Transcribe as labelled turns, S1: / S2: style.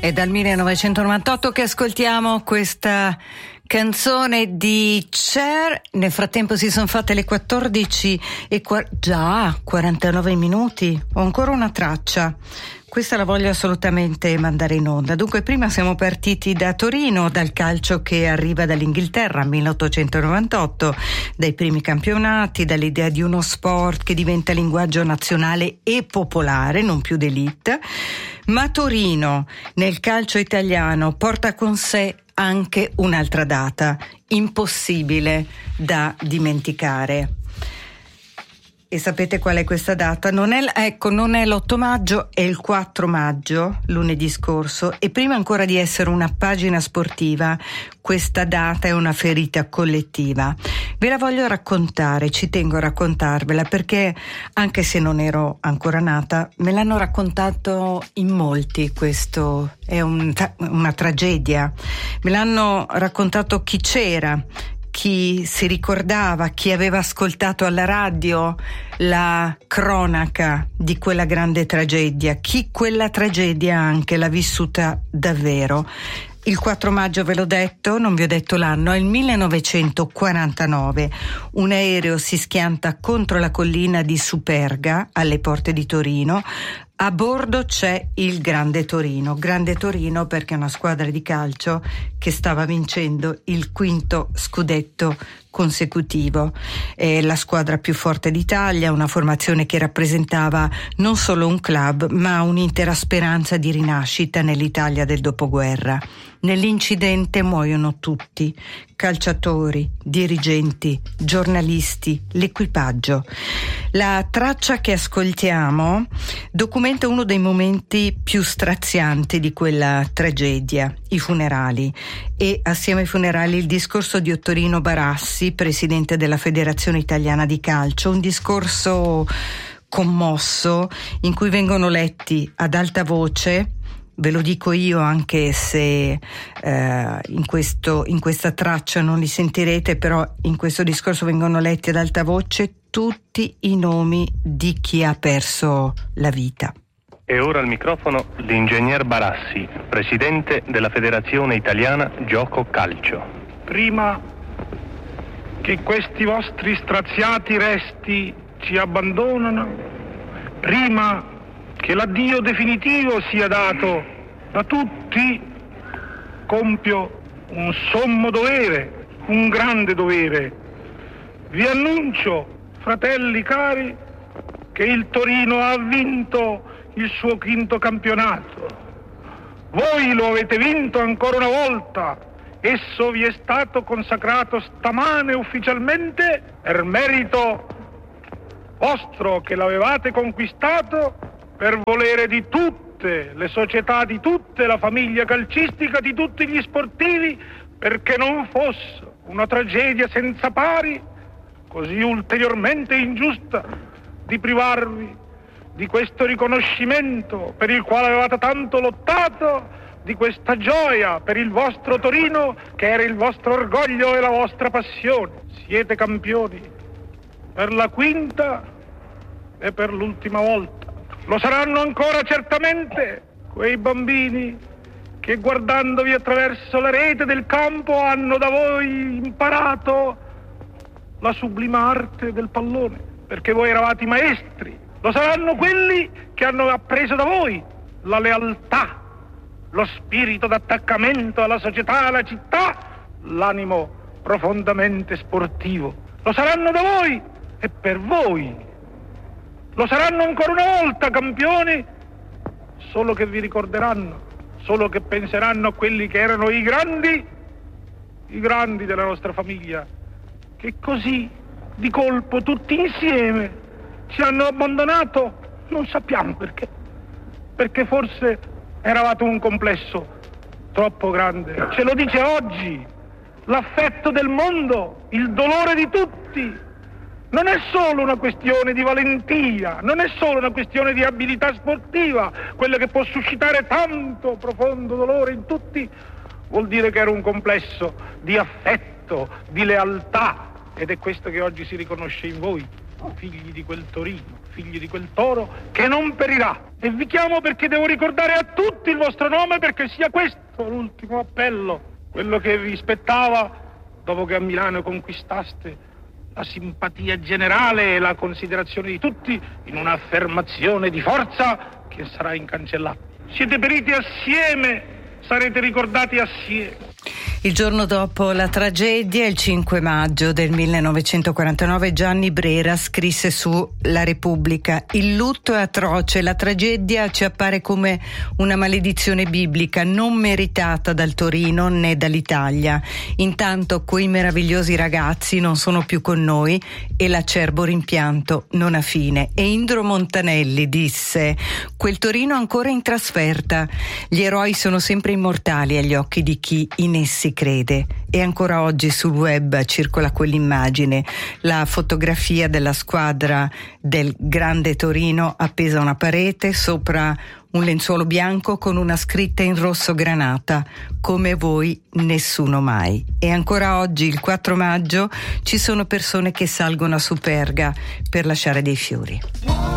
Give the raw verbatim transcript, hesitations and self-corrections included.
S1: È dal millenovecentonovantotto che ascoltiamo questa canzone di Cher. Nel frattempo si sono fatte le quattordici e qua- già quarantanove minuti. Ho ancora una traccia. Questa la voglio assolutamente mandare in onda. Dunque, prima siamo partiti da Torino, dal calcio che arriva dall'Inghilterra, milleottocentonovantotto, dai primi campionati, dall'idea di uno sport che diventa linguaggio nazionale e popolare, non più d'élite. Ma Torino, nel calcio italiano, porta con sé anche un'altra data, impossibile da dimenticare. E sapete qual è questa data? Non è, ecco, non è l'otto maggio, è il quattro maggio, lunedì scorso, e prima ancora di essere una pagina sportiva, questa data è una ferita collettiva. Ve la voglio raccontare, ci tengo a raccontarvela, perché anche se non ero ancora nata, me l'hanno raccontato in molti. Questo è un, una tragedia. Me l'hanno raccontato chi c'era, chi si ricordava, chi aveva ascoltato alla radio la cronaca di quella grande tragedia, chi quella tragedia anche l'ha vissuta davvero. Il quattro maggio, ve l'ho detto, non vi ho detto l'anno, è il millenovecentoquarantanove. Un aereo si schianta contro la collina di Superga, alle porte di Torino. A bordo c'è il Grande Torino. Grande Torino perché è una squadra di calcio che stava vincendo il quinto scudetto consecutivo. È la squadra più forte d'Italia, una formazione che rappresentava non solo un club, ma un'intera speranza di rinascita nell'Italia del dopoguerra. Nell'incidente muoiono tutti: calciatori, dirigenti, giornalisti, l'equipaggio. La traccia che ascoltiamo documenta uno dei momenti più strazianti di quella tragedia, i funerali, e assieme ai funerali il discorso di Ottorino Barassi, presidente della Federazione Italiana di Calcio, un discorso commosso in cui vengono letti ad alta voce. Ve lo dico io, anche se eh, in, questo, in questa traccia non li sentirete, però in questo discorso vengono letti ad alta voce tutti i nomi di chi ha perso la vita.
S2: E ora al microfono l'ingegner Barassi, presidente della Federazione Italiana Gioco Calcio.
S3: Prima che questi vostri straziati resti ci abbandonano, prima che l'addio definitivo sia dato da tutti, compio un sommo dovere, un grande dovere. Vi annuncio, fratelli cari, che il Torino ha vinto il suo quinto campionato. Voi lo avete vinto ancora una volta. Esso vi è stato consacrato stamane ufficialmente per merito vostro, che l'avevate conquistato per volere di tutte le società, di tutta la famiglia calcistica, di tutti gli sportivi, perché non fosse una tragedia senza pari, così ulteriormente ingiusta, di privarvi di questo riconoscimento per il quale avevate tanto lottato, di questa gioia per il vostro Torino, che era il vostro orgoglio e la vostra passione. Siete campioni per la quinta e per l'ultima volta. Lo saranno ancora certamente quei bambini che, guardandovi attraverso la rete del campo, hanno da voi imparato la sublime arte del pallone, perché voi eravate i maestri. Lo saranno quelli che hanno appreso da voi la lealtà, lo spirito d'attaccamento alla società, alla città, l'animo profondamente sportivo. Lo saranno da voi e per voi. Lo saranno ancora una volta campioni, solo che vi ricorderanno, solo che penseranno a quelli che erano i grandi, i grandi della nostra famiglia, che così, di colpo, tutti insieme, ci hanno abbandonato, non sappiamo perché, perché forse eravate un complesso troppo grande. Ce lo dice oggi l'affetto del mondo, il dolore di tutti. Non è solo una questione di valentia, non è solo una questione di abilità sportiva, quella che può suscitare tanto profondo dolore in tutti. Vuol dire che era un complesso di affetto, di lealtà, ed è questo che oggi si riconosce in voi. figli di quel Torino, figli di quel toro che non perirà. E vi chiamo perché devo ricordare a tutti il vostro nome, perché sia questo l'ultimo appello, quello che vi spettava dopo che a Milano conquistaste la simpatia generale e la considerazione di tutti in un'affermazione di forza che sarà incancellabile. Siete periti assieme, sarete ricordati assieme.
S1: Il giorno dopo la tragedia, il cinque maggio del millenovecentoquarantanove, Gianni Brera scrisse su La Repubblica: il lutto è atroce, la tragedia ci appare come una maledizione biblica non meritata dal Torino né dall'Italia. Intanto quei meravigliosi ragazzi non sono più con noi e l'acerbo rimpianto non ha fine. E Indro Montanelli disse: quel Torino ancora in trasferta, gli eroi sono sempre immortali agli occhi di chi in essi crede. E ancora oggi sul web circola quell'immagine, la fotografia della squadra del Grande Torino appesa a una parete sopra un lenzuolo bianco con una scritta in rosso granata: come voi nessuno mai. E ancora oggi, il quattro maggio, ci sono persone che salgono a Superga per lasciare dei fiori.